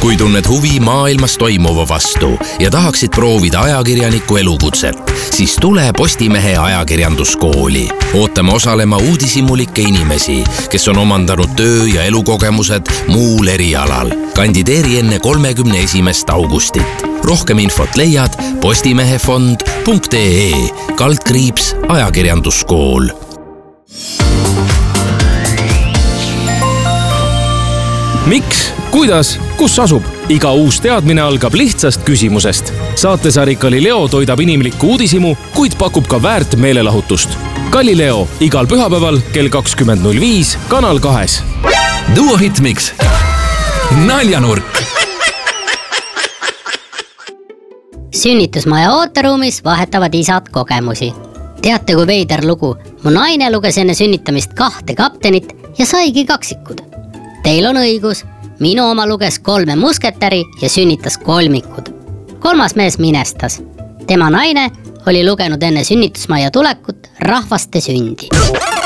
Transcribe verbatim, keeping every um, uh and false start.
Kui tunned huvi maailmas toimuva vastu ja tahaksid proovida ajakirjaniku elukutset, siis tule Postimehe ajakirjanduskooli. Ootame osalema uudishimulikke inimesi, kes on omandanud töö- ja elukogemused muul erialal. Kandideeri enne kolmekümne esimest augustit. Rohkem infot leiad postimehefond punkt ee kaldkriips ajakirjanduskool. Miks? Kuidas? Kus asub? Iga uus teadmine algab lihtsast küsimusest. Saatesari Galileo toidab inimlikku uudishimu, kuid pakub ka väärt meelelahutust. Galileo igal pühapäeval kell kakskümmend null viis Kanal kahes. Duohit Mix. Naljanurk. Sünnitusmaja ooteruumis vahetavad isad kogemusi. Teate, kui veider lugu? Mu naine luges enne sünnitamist kahte kaptenit ja saigi kaksikud. Teil on õigus. Minu oma luges kolme musketäri ja sünnitas kolmikud. Kolmas mees minestas. Tema naine oli lugenud enne sünnitusmaja tulekut rahvaste sündi.